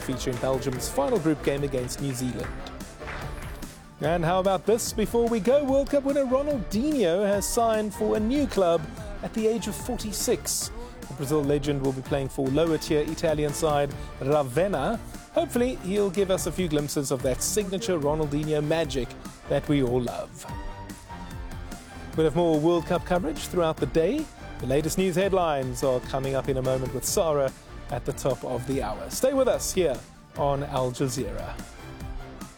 to feature in Belgium's final group game against New Zealand. And how about this? Before we go, World Cup winner Ronaldinho has signed for a new club at the age of 46. The Brazil legend will be playing for lower-tier Italian side Ravenna. Hopefully, he'll give us a few glimpses of that signature Ronaldinho magic that we all love. We'll have more World Cup coverage throughout the day. The latest news headlines are coming up in a moment with Sarah at the top of the hour. Stay with us here on Al Jazeera.